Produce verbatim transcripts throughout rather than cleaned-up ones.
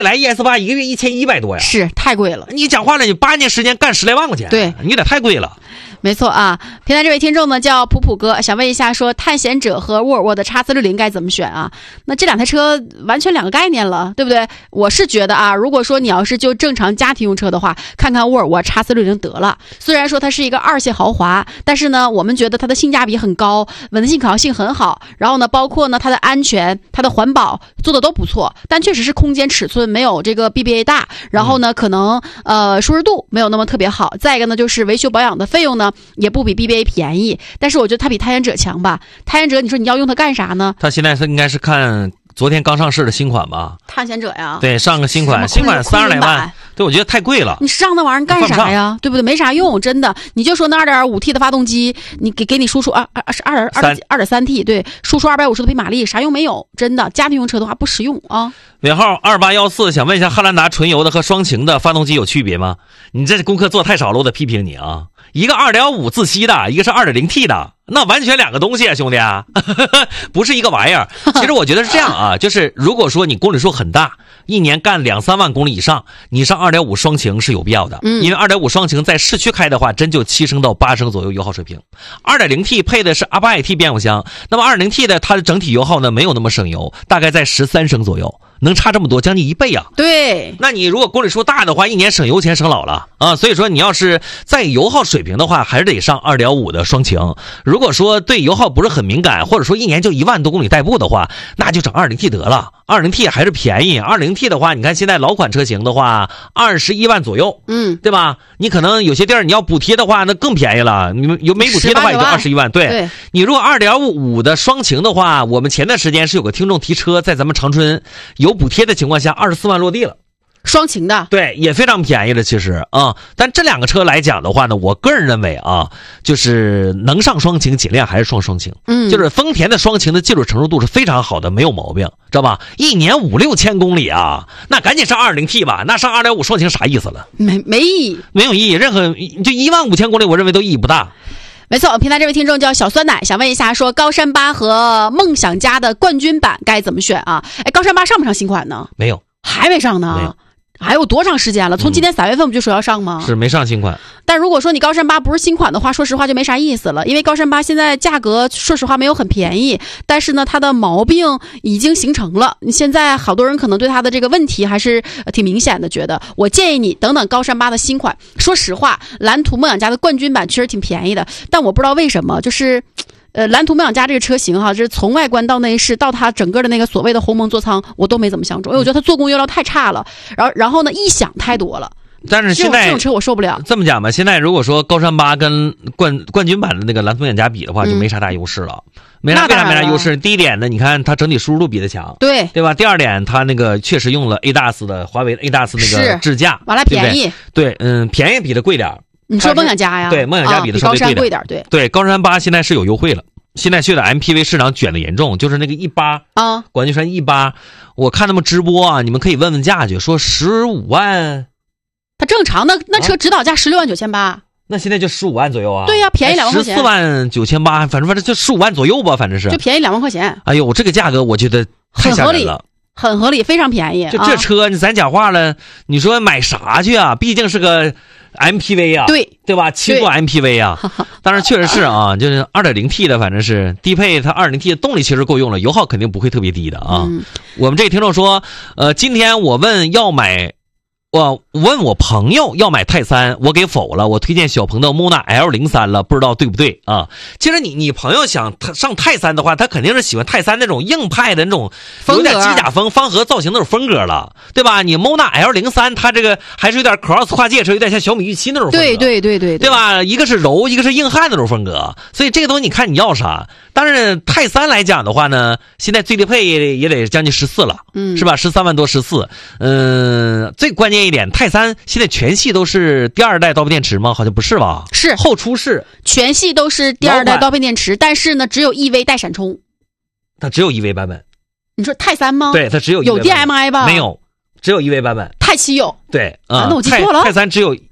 来 E S 八一个月一千一百多呀， 是太贵了。 你讲话了，你八年时间干十来万块钱， 对， 你有点太贵了。 没错啊，平台这位听众呢叫普普哥，想问一下，说探险者和沃尔沃的 X 四六零该怎么选啊？那这两台车完全两个概念了，对不对？我是觉得啊，如果说你要是就正常家庭用车的话，看看沃尔沃 X 四六零得了。虽然说它是一个二线豪华，但是呢，我们觉得它的性价比很高，稳定性、可靠性很好，然后呢，包括呢它的安全、它的环保做的都不错，但确实是空间尺寸没有这个 B B A 大，然后呢，可能呃舒适度没有那么特别好。再一个呢，就是维修保养的费用呢。也不比 B B A 便宜，但是我觉得它比探险者强吧。探险者，你说你要用它干啥呢？ 它现在是应该是看昨天刚上市的新款吧？ 探险者呀， 对，上个新款，新款三十来万，对，我觉得太贵了。 你上那玩意儿干啥呀？对不对？没啥用，真的。你就说那 二点五 T 的发动机，你给给你输出二二是二点二二点三 T， 对，输出二百五十多匹马力，啥用没有？真的，家庭用车的话不实用啊。 尾号二八一四想问一下，汉兰达纯油的和双擎的发动机有区别吗？你这功课做太少了，我得批评你啊！一个 二点五 自吸的，一个是 二点零 T 的，那完全两个东西啊，兄弟啊，不是一个玩意儿。其实我觉得是这样啊，就是如果说你公里数很大，一年干两三万公里以上，你上 二点五 双擎是有必要的，嗯，因为 二点五 双擎在市区开的话，真就七升到八升左右油耗水平。二点零 T 配的是 八 A T 变速箱，那么 二点零 T 的它的整体油耗呢没有那么省油，大概在十三升左右。能差这么多，将近一倍啊！ 对， 那你如果公里数大的话，一年省油钱省老了啊！所以说，你要是在油耗水平的话，还是得上 二点五 的双擎。如果说对油耗不是很敏感，或者说一年就一万多公里代步的话，那就整 二点零 T 得了。二点零 T 还是便宜 ，二点零 T 的话，你看现在老款车型的话，二十一万左右， 嗯， 对吧？你可能有些地儿你要补贴的话，那更便宜了。你们有没补贴的话，也就二十一万。对， 对你如果 二点五 的双擎的话，我们前段时间是有个听众提车，在咱们长春有补贴的情况下，二十四万落地了。 双擎的， 对，也非常便宜的，其实啊、嗯。但这两个车来讲的话呢，我个人认为啊，就是能上双擎，尽量还是双双擎。嗯，就是丰田的双擎的技术成熟度是非常好的，没有毛病，知道吧？一年五六千公里啊，那赶紧上 二点零 T 吧，那上 二点五 双擎啥意思了？ 没没意义， 没有意义，任何就一万五千公里，我认为都意义不大。 没错，平台这位听众叫小酸奶，想问一下，说高山八和梦想家的冠军版该怎么选啊？哎，高山八上不上新款呢？ 没有， 还没上呢。还有多长时间了？从今年三月份不就说要上吗？ 嗯、是没上新款。 但如果说你高山八不是新款的话，说实话就没啥意思了，因为高山八现在价格说实话没有很便宜，但是呢它的毛病已经形成了。你现在好多人可能对它的这个问题还是挺明显的，觉得我建议你等等高山八的新款。说实话，蓝图梦想家的冠军版确实挺便宜的，但我不知道为什么就是。呃，蓝图梦想家这个车型哈，就是从外观到内饰到它整个的那个所谓的鸿蒙座舱，我都没怎么相中，因为我觉得它做工用料太差了，然后然后呢异响太多了。 但是现在这种车我受不了。 这么讲吧，现在如果说高山八跟冠冠军版的那个蓝图梦想家比的话，就没啥大优势了。嗯、没啥为啥没啥优势？第一点呢，你看它整体舒适度比它强， 对对吧？第二点，它那个确实用了 A D A S 的华为 A D A S 那个支架， 完了便宜， 对, 对，嗯，便宜比它贵点。 你说梦想家呀？ 对，梦想家比它稍微贵点， 啊、对对，高山八现在是有优惠了。现在现在 M P V 市场卷的严重，就是那个一八啊， 广汽传 一八，我看他们直播啊，你们可以问问价去，说十五万， 它正常的那车指导价十六万九千八， 那现在就十五万左右啊？ 对呀、啊，便宜两万块钱， 十四万九千八，反正反正就十五万左右吧，反正是就便宜两万块钱。 哎呦，这个价格我觉得太吓人了， 很合理，非常便宜。 就这车，啊、咱讲话了，你说买啥去啊？毕竟是个 M P V 啊， 对对吧？七座 M P V 啊，当然确实是啊，就是 二点零 T 的，反正是低配，它 二点零 T 的动力其实够用了，油耗肯定不会特别低的啊。嗯、我们这个听众说，呃，今天我问要买。我问我朋友要买泰三，我给否了。我推荐小鹏的 Mona L 零三 了，不知道对不对啊？其实你你朋友想上泰三的话，他肯定是喜欢泰三那种硬派的那种有点机甲风方盒造型那种风格了，对吧？你 Mona L 零三 它这个还是有点 cross 跨界车，有点像小米预期那种风格， 对对对对对, 对吧？一个是柔，一个是硬汉那种风格，所以这个东西你看你要啥？当然泰三来讲的话呢，现在最低配也也得将近十四了，嗯，是吧？十三万多十四，嗯，最关键一点，泰三现在全系都是第二代刀片电池吗？好像不是吧？ 是后出世， 全系都是第二代刀片电池，但是呢，只有 E V 带闪充， 它只有 E V 版本。 你说泰三吗？ 对，它只有 E V 有 D M I 吧？ 没有，只有 E V 版本。 泰七有。 对啊、 嗯，那我记错了。 泰三只有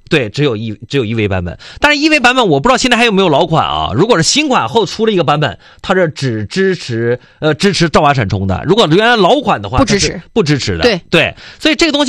对，只有 E 只有 E V 版本，但是 E V 版本我不知道现在还有没有老款啊？如果是新款后出了一个版本，它这只支持呃支持兆瓦闪充的，如果原来老款的话， 不支持， 不支持的。 对对，所以这个东西。